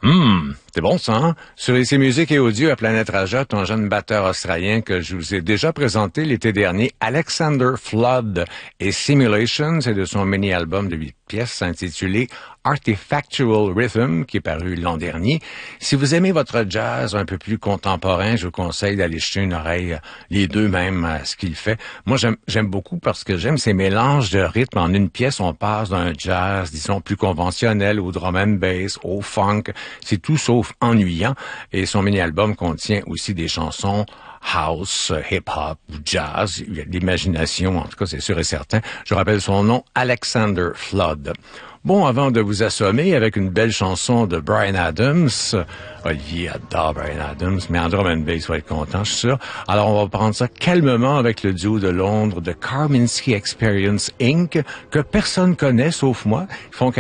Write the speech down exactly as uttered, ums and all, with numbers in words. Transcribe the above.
Hum, c'est bon ça, hein? Sur Ici Musique et Audio à Planète Rajotte, un jeune batteur australien que je vous ai déjà présenté l'été dernier, Alexander Flood et Simulation, c'est de son mini-album de huit pièces intitulé Artifactual Rhythm, qui est paru l'an dernier. Si vous aimez votre jazz un peu plus contemporain, je vous conseille d'aller jeter une oreille, les deux même, à ce qu'il fait. Moi, j'aime, j'aime beaucoup parce que j'aime ces mélanges de rythmes. En une pièce, on passe d'un jazz, disons, plus conventionnel au drum and bass, au funk. C'est tout sauf ennuyant. Et son mini-album contient aussi des chansons house, hip-hop, jazz. Il y a de l'imagination, en tout cas, c'est sûr et certain. Je rappelle son nom, Alexander Flood. Bon, avant de vous assommer avec une belle chanson de Bryan Adams, Olivier adore Bryan Adams, mais en drum and bass va être content, je suis sûr. Alors, on va prendre ça calmement avec le duo de Londres de Karminski Experience incorporée, que personne connaît sauf moi. Ils font